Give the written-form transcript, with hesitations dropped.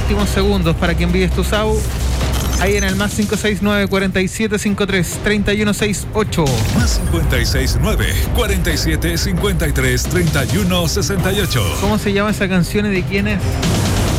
últimos segundos para que envíes tu SAU. Ahí en el más 569-4753-3168. Más 569-4753-3168. ¿Cómo se llama esa canción y de quién es?